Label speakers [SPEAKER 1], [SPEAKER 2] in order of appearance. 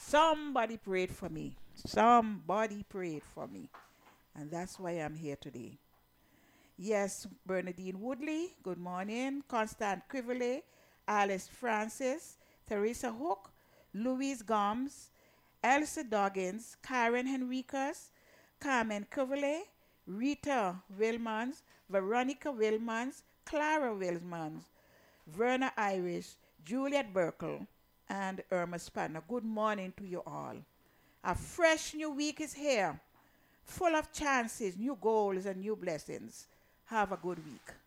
[SPEAKER 1] Somebody prayed for me. Somebody prayed for me. And that's why I'm here today. Yes, Bernadine Woodley, good morning. Constant Crivelli, Alice Francis, Teresa Hook, Louise Gomes, Elsie Doggins, Karen Henricus, Carmen Crivelli, Rita Wilmans, Veronica Wilmans, Clara Wilmans, Verna Irish, Juliet Burkle, and Irma Spanner. Good morning to you all. A fresh new week is here, full of chances, new goals, and new blessings. Have a good week.